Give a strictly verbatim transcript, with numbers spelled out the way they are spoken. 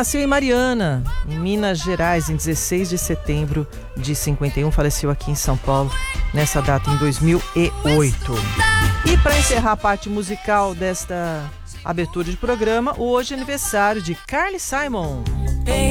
nasceu em Mariana, em Minas Gerais, em dezesseis de setembro de cinquenta e um. Faleceu aqui em São Paulo, nessa data, em dois mil e oito. E para encerrar a parte musical desta abertura de programa, hoje é aniversário de Carly Simon.